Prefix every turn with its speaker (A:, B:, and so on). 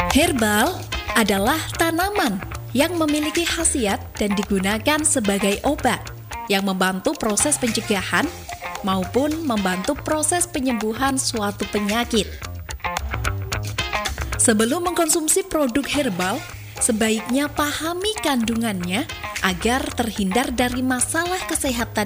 A: Herbal adalah tanaman yang memiliki khasiat dan digunakan sebagai obat yang membantu proses pencegahan maupun membantu proses penyembuhan suatu penyakit. Sebelum mengkonsumsi produk herbal, sebaiknya pahami kandungannya agar terhindar dari masalah kesehatan